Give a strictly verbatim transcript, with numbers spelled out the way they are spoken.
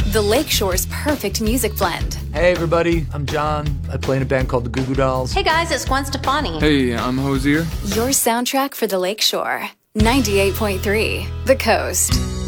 The Lakeshore's perfect music blend. Hey everybody, I'm John. I play in a band called the Goo Goo Dolls. Hey guys, it's Gwen Stefani. Hey, I'm Hosier. Your soundtrack for the Lakeshore. ninety-eight point three, The Coast.